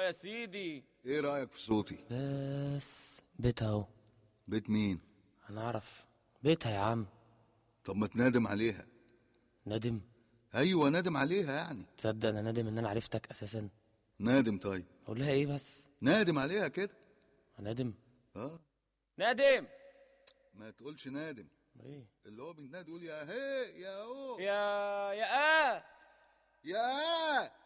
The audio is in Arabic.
يا سيدي. ايه رأيك في صوتي؟ بس بيتها اهو. بيت مين؟ هنعرف بيتها يا عم. طب ما تنادم عليها. ندم؟ ايوه نادم عليها يعني. تصدق انا نادم ان انا عرفتك اساسا. نادم طيب. اقول لها ايه بس؟ نادم عليها كده. نادم؟ نادم. ما تقولش نادم. ايه اللي هو بينادي يقول يا هي يا هو يا يا